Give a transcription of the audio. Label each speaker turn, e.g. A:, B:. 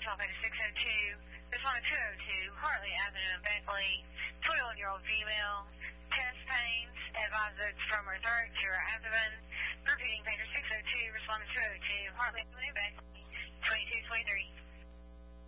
A: pager 602. Responding 202, Hartley Avenue in Beckley. 21-year-old female. Chest pains. Advised that it's from her throat to her abdomen. Repeating pager 602. Responding 202, Hartley Avenue, Beckley. 2223.